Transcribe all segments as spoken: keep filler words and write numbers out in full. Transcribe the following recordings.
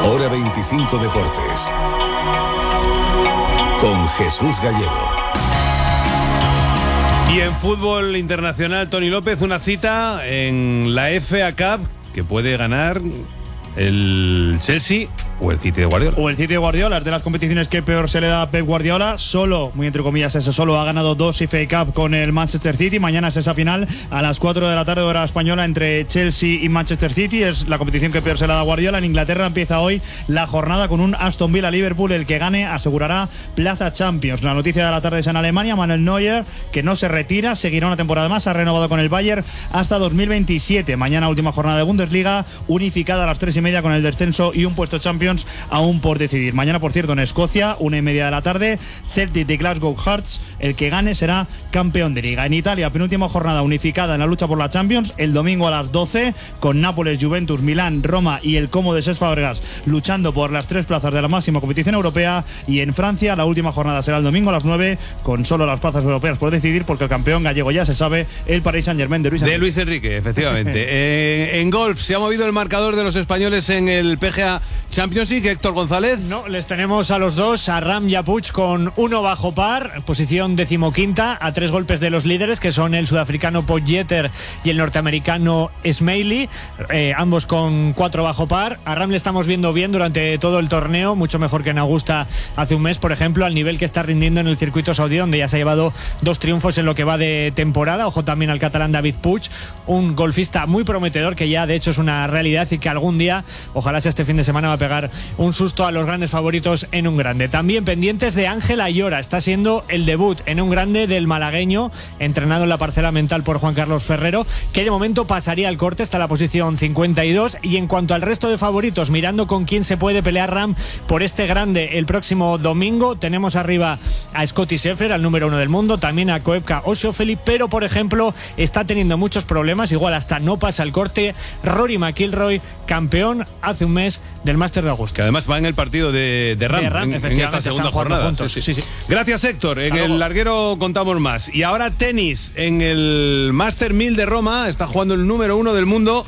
Hora veinticinco Deportes. Con Jesús Gallego. Y en fútbol internacional, Tony López, una cita en la F A Cup que puede ganar el Chelsea o el City de Guardiola. O el City de Guardiola, es de las competiciones que peor se le da a Pep Guardiola. Solo, muy entre comillas eso, solo ha ganado dos F A Cup con el Manchester City. Mañana es esa final a las cuatro de la tarde, hora española, entre Chelsea y Manchester City. Es la competición que peor se le da a Guardiola. En Inglaterra empieza hoy la jornada con un Aston Villa-Liverpool. El que gane asegurará plaza Champions. La noticia de la tarde es en Alemania. Manuel Neuer, que no se retira, seguirá una temporada más. Ha renovado con el Bayern hasta dos mil veintisiete. Mañana última jornada de Bundesliga, unificada a las tres y media con el descenso y un puesto Champions aún por decidir. Mañana, por cierto, en Escocia, una y media de la tarde, Celtic de Glasgow Hearts. El que gane será campeón de liga. En Italia, penúltima jornada unificada en la lucha por la Champions, el domingo a las doce, con Nápoles, Juventus, Milán, Roma y el Como de Cesc Fábregas luchando por las tres plazas de la máxima competición europea. Y en Francia, la última jornada será el domingo a las nueve, con solo las plazas europeas por decidir, porque el campeón gallego ya se sabe, el Paris Saint-Germain de Luis Enrique. De Luis Enrique, efectivamente. eh, en golf, ¿se ha movido el marcador de los españoles en el P G A Champions League, Héctor González? No, les tenemos a los dos, a Ram y a Puig, con uno bajo par, posición decimoquinta, a tres golpes de los líderes, que son el sudafricano Potgieter y el norteamericano Smiley, eh, ambos con cuatro bajo par. A Ram le estamos viendo bien durante todo el torneo, mucho mejor que en Augusta hace un mes, por ejemplo, al nivel que está rindiendo en el circuito saudí, donde ya se ha llevado dos triunfos en lo que va de temporada. Ojo también al catalán David Puig, un golfista muy prometedor, que ya de hecho es una realidad y que algún día, ojalá sea este fin de semana, va a pegar un susto a los grandes favoritos en un grande. También pendientes de Ángel Ayora, está siendo el debut en un grande del malagueño, entrenado en la parcela mental por Juan Carlos Ferrero, que de momento pasaría al corte, está en la posición cincuenta y dos. Y en cuanto al resto de favoritos, mirando con quién se puede pelear Ram por este grande el próximo domingo, tenemos arriba a Scottie Scheffler, al número uno del mundo, también a Koepka o Schauffele, pero por ejemplo está teniendo muchos problemas, igual hasta no pasa el corte, Rory McIlroy, campeón hace un mes del Máster de Augusta. Que además va en el partido de, de Ram, de Ram en, en esta segunda jornada. Sí, sí. Sí, sí. Gracias, Héctor. Hasta en luego. El larguero contamos más. Y ahora tenis. En el Master mil de Roma está jugando el número uno del mundo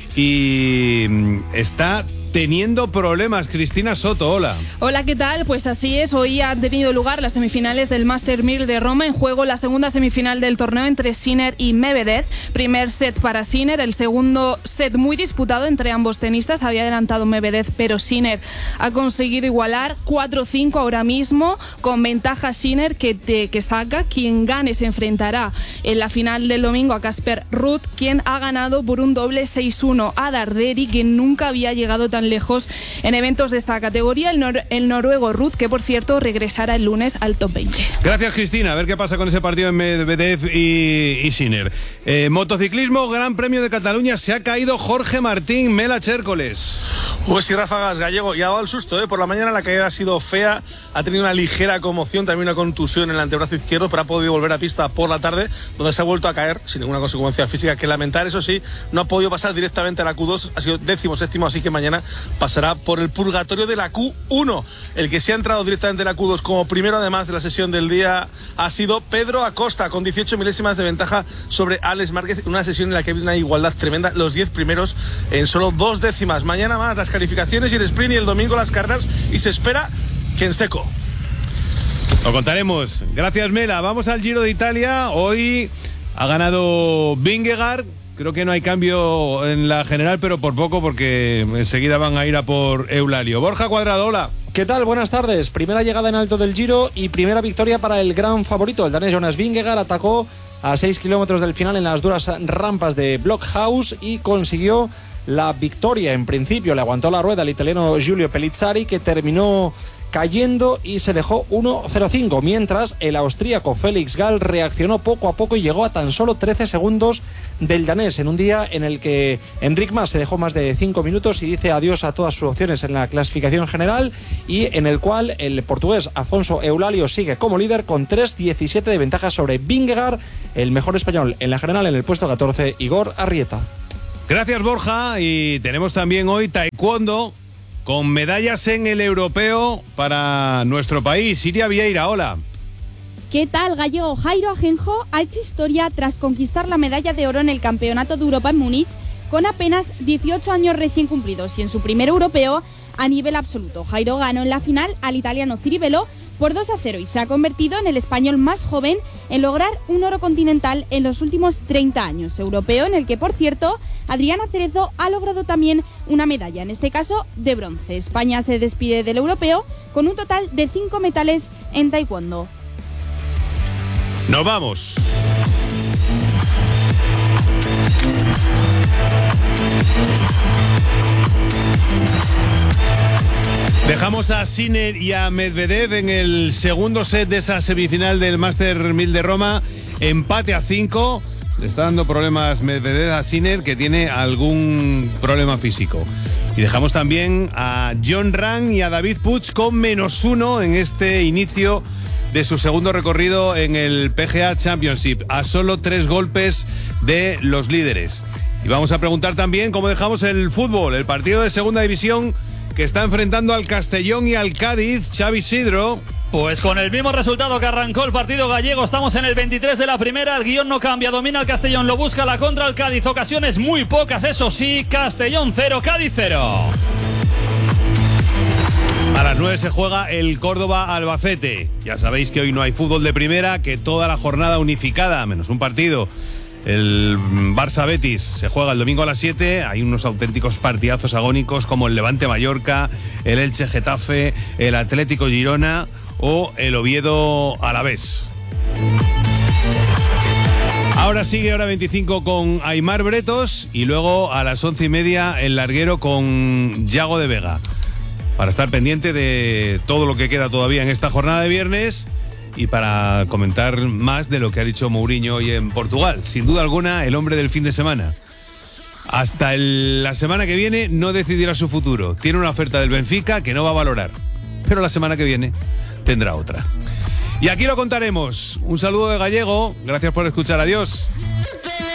y está teniendo problemas. Cristina Soto, hola. Hola, ¿qué tal? Pues así es, hoy han tenido lugar las semifinales del Master mil de Roma. En juego la segunda semifinal del torneo entre Sinner y Medvedev. Primer set para Sinner, el segundo set muy disputado entre ambos tenistas. Había adelantado Medvedev, pero Sinner ha conseguido igualar cuatro cinco ahora mismo, con ventaja Sinner que, te, que saca. Quien gane se enfrentará en la final del domingo a Casper Ruud, quien ha ganado por un doble seis uno a Darderi, que nunca había llegado tan lejos en eventos de esta categoría. El, nor el noruego Ruud, que por cierto regresará el lunes al top veinte. Gracias, Cristina. A ver qué pasa con ese partido en Medvedev y, y Sinner. Eh, motociclismo, Gran Premio de Cataluña. Se ha caído Jorge Martín Mela Chércoles. Pues sí, ráfagas, Gallego, y ha dado el susto, ¿eh? Por la mañana la caída ha sido fea, ha tenido una ligera conmoción, también una contusión en el antebrazo izquierdo, pero ha podido volver a pista por la tarde, donde se ha vuelto a caer sin ninguna consecuencia física que lamentar. Eso sí, no ha podido pasar directamente a la Q dos, ha sido décimo séptimo, así que mañana pasará por el purgatorio de la Q uno. El que se ha entrado directamente en la Q dos como primero, además de la sesión del día, ha sido Pedro Acosta, con dieciocho milésimas de ventaja sobre Alex Márquez, una sesión en la que hay una igualdad tremenda, los diez primeros en solo dos décimas. Mañana más las calificaciones y el sprint, y el domingo las carreras, y se espera que en seco. Lo contaremos. Gracias, Mela. Vamos al Giro de Italia. Hoy ha ganado Vingegaard. Creo que no hay cambio en la general, pero por poco, porque enseguida van a ir a por Eulalio. Borja Cuadrado, hola. ¿Qué tal? Buenas tardes. Primera llegada en alto del Giro y primera victoria para el gran favorito. El danés Jonas Vingegaard atacó a seis kilómetros del final en las duras rampas de Blockhaus y consiguió la victoria. En principio le aguantó la rueda al italiano Giulio Pellizzari, que terminó cayendo y se dejó uno cero cinco, mientras el austríaco Felix Gall reaccionó poco a poco y llegó a tan solo trece segundos del danés, en un día en el que Enric Mas se dejó más de cinco minutos y dice adiós a todas sus opciones en la clasificación general, y en el cual el portugués Afonso Eulalio sigue como líder con tres diecisiete de ventaja sobre Vingegaard, el mejor español en la general en el puesto catorce, Igor Arrieta. Gracias, Borja. Y tenemos también hoy taekwondo, con medallas en el europeo para nuestro país. Siria Vieira, hola. ¿Qué tal, Gallego? Jairo Ajenjo ha hecho historia tras conquistar la medalla de oro en el Campeonato de Europa en Múnich con apenas dieciocho años recién cumplidos, y en su primer europeo a nivel absoluto. Jairo ganó en la final al italiano Ciribello por dos a cero y se ha convertido en el español más joven en lograr un oro continental en los últimos treinta años. Europeo en el que, por cierto, Adriana Cerezo ha logrado también una medalla, en este caso de bronce. España se despide del europeo con un total de cinco metales en taekwondo. Nos vamos. Dejamos a Sinner y a Medvedev en el segundo set de esa semifinal del Master mil de Roma. Empate a cinco. Le está dando problemas Medvedev a Sinner, que tiene algún problema físico. Y dejamos también a John Ram y a David Puig con menos uno en este inicio de su segundo recorrido en el P G A Championship, a solo tres golpes de los líderes. Y vamos a preguntar también cómo dejamos el fútbol, el partido de segunda división que está enfrentando al Castellón y al Cádiz. Xavi Isidro. Pues con el mismo resultado que arrancó el partido gallego, estamos en el veintitrés de la primera, el guión no cambia, domina el Castellón, lo busca la contra el Cádiz, ocasiones muy pocas, eso sí, Castellón cero, Cádiz cero. A las nueve se juega el Córdoba-Albacete. Ya sabéis que hoy no hay fútbol de primera, que toda la jornada unificada, menos un partido, el Barça-Betis, se juega el domingo a las siete. Hay unos auténticos partidazos agónicos como el Levante-Mallorca, el Elche-Getafe, el Atlético-Girona o el Oviedo-Alavés. Ahora sigue hora veinticinco con Aimar Bretos y luego a las once y media el larguero con Yago de Vega, para estar pendiente de todo lo que queda todavía en esta jornada de viernes y para comentar más de lo que ha dicho Mourinho hoy en Portugal. Sin duda alguna, el hombre del fin de semana. Hasta el, la semana que viene no decidirá su futuro. Tiene una oferta del Benfica que no va a valorar, pero la semana que viene tendrá otra. Y aquí lo contaremos. Un saludo de Gallego. Gracias por escuchar. Adiós.